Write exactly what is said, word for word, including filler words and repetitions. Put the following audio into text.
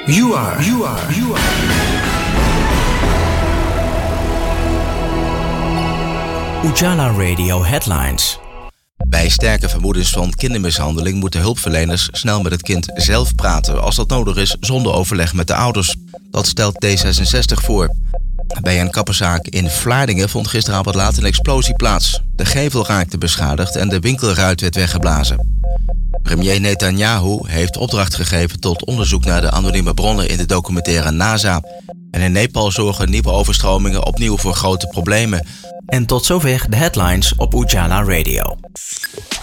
You are, you are, you are. Ujala Radio Headlines. Bij sterke vermoedens van kindermishandeling moeten hulpverleners snel met het kind zelf praten, als dat nodig is, zonder overleg met de ouders. Dat stelt D zesenzestig voor. Bij een kapperszaak in Vlaardingen vond gisteravond laat een explosie plaats. De gevel raakte beschadigd en de winkelruit werd weggeblazen. Premier Netanyahu heeft opdracht gegeven tot onderzoek naar de anonieme bronnen in de documentaire NASA. En in Nepal zorgen nieuwe overstromingen opnieuw voor grote problemen. En tot zover de headlines op Ujala Radio.